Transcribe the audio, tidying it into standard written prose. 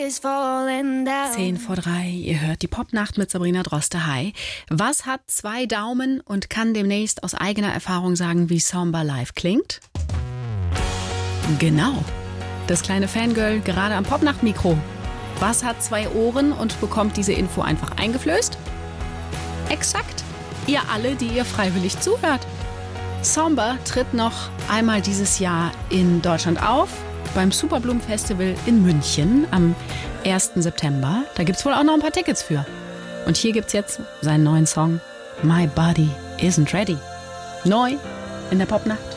is falling down. 10:03, ihr hört die Popnacht mit Sabrina Droste. Hi. Was hat 2 Daumen und kann demnächst aus eigener Erfahrung sagen, wie Samba live klingt? Genau. Das kleine Fangirl gerade am Popnacht-Mikro. Was hat 2 Ohren und bekommt diese Info einfach eingeflößt? Exakt. Ihr alle, die ihr freiwillig zuhört. Samba tritt noch einmal dieses Jahr in Deutschland auf, beim Superbloom Festival in München am 1. September. Da gibt's wohl auch noch ein paar Tickets für. Und hier gibt's jetzt seinen neuen Song My Body Isn't Ready. Neu in der Popnacht.